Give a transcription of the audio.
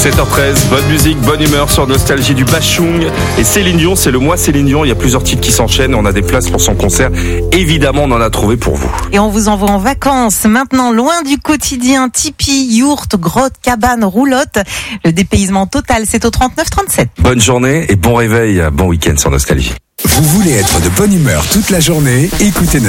7h13, bonne musique, bonne humeur sur Nostalgie du Bachung. Et Céline Dion, c'est le mois Céline Dion. Il y a plusieurs titres qui s'enchaînent. On a des places pour son concert. Évidemment, on en a trouvé pour vous. Et on vous envoie en vacances. Maintenant, loin du quotidien, tipi, yourte, grotte, cabane, roulotte. Le dépaysement total, c'est au 39-37. Bonne journée et bon réveil. Bon week-end sur Nostalgie. Vous voulez être de bonne humeur toute la journée? Écoutez